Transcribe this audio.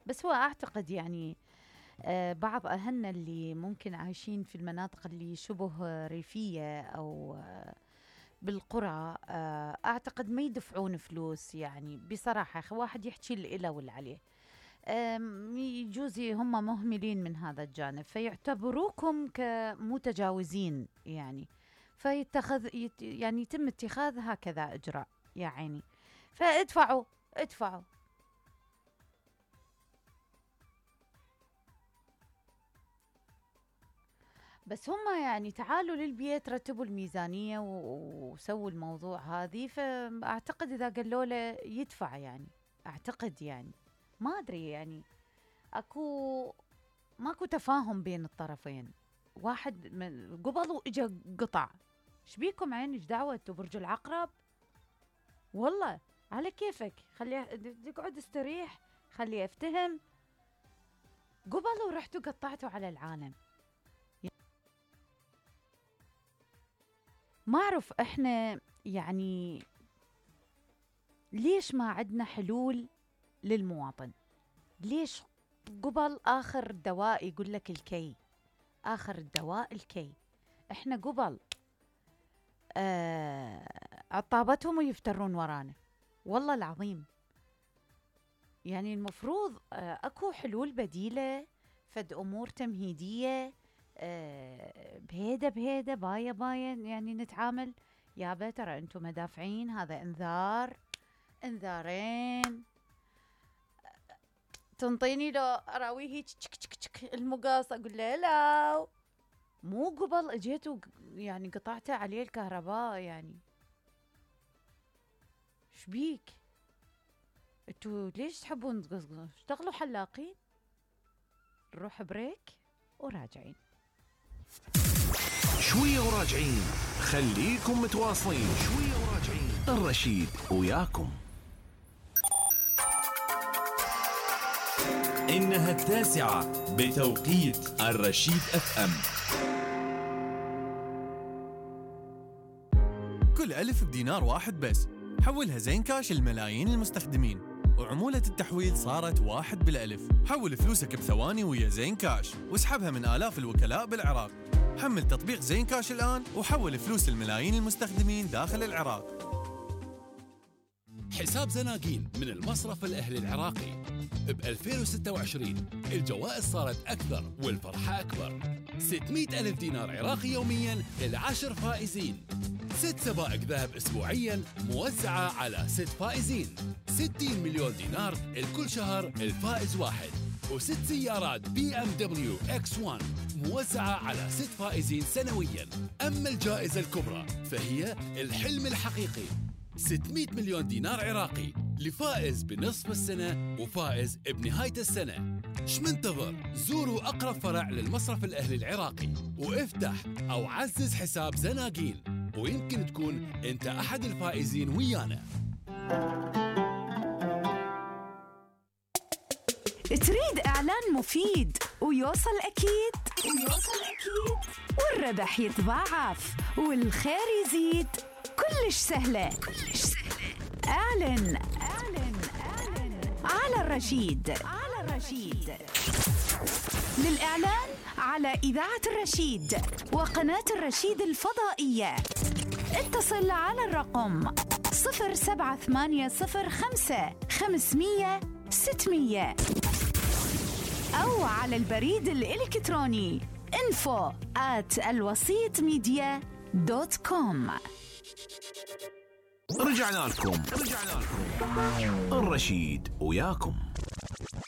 بس هو أعتقد يعني بعض أهلنا اللي ممكن عايشين في المناطق اللي شبه ريفية أو بالقرى، أعتقد ما يدفعون فلوس يعني بصراحة. واحد يحكي الإله واللي عليه. يجوز هم مهملين من هذا الجانب فيعتبروكم كمتجاوزين يعني، يعني يتم اتخاذ هكذا إجراء يا عيني. فادفعوا ادفعوا. بس هم يعني تعالوا للبيت رتبوا الميزانية وسووا الموضوع هذه، فأعتقد إذا قالوا له يدفع يعني، أعتقد يعني ما أدري يعني ماكو تفاهم بين الطرفين. واحد من قبل وإجا قطع. شبيكم عين إيش دعوة انتو برج العقرب؟ والله على كيفك، خليه اقعد استريح، خليه افتهم. قبل ورحتوا قطعتوا على العالم. ما أعرف إحنا يعني ليش ما عندنا حلول للمواطن؟ ليش قبل آخر الدواء يقول لك الكي، آخر الدواء الكي. إحنا قبل عطابتهم ويفترون ورانا والله العظيم. يعني المفروض أكو حلول بديلة، فد أمور تمهيدية، بهيدا باية يعني نتعامل. يابا ترى أنتم مدافعين، هذا انذارين. تنطيني لو أراويه هيك المقاص أقول له لا، مو قبل اجيتوا يعني قطعت عليه الكهرباء يعني. شبيك انتوا ليش تحبون اشتغلوا حلاقين؟ نروح بريك وراجعين. شوية وراجعين، خليكم متواصلين. شوية وراجعين، الرشيد وياكم. إنها 9 بتوقيت الرشيد FM. كل ألف بدينار واحد بس، حولها زين كاش لملايين المستخدمين، وعمولة التحويل صارت 1 بالألف. حول فلوسك بثواني ويا زين كاش، واسحبها من آلاف الوكلاء بالعراق. حمل تطبيق زين كاش الآن وحول فلوس الملايين المستخدمين داخل العراق. حساب زناقين من المصرف الأهلي العراقي. ب 2026 الجوائز صارت أكثر والفرحة أكبر. 600 ألف دينار عراقي يومياً ل10 فائزين. 6 سبائك ذهب أسبوعياً موزعة على 6 فائزين. 60 مليون دينار لكل شهر الفائز واحد. و6 سيارات BMW X1 موزعة على 6 فائزين سنوياً. أما الجائزة الكبرى فهي الحلم الحقيقي، 600 مليون دينار عراقي لفائز بنصف السنة وفائز بنهاية السنة. شمنتظر؟ زوروا أقرب فرع للمصرف الأهلي العراقي وافتح أو عزز حساب زناقين، ويمكن تكون أنت أحد الفائزين ويانا. تريد إعلان مفيد ويوصل أكيد والربح يتضاعف والخير يزيد؟ كلش سهلة. اعلن على الرشيد. للإعلان على إذاعة الرشيد وقناة الرشيد الفضائية اتصل على الرقم 07805 500 600 أو على البريد الإلكتروني info@alwasitmedia.com. رجعنا لكم الرشيد وياكم.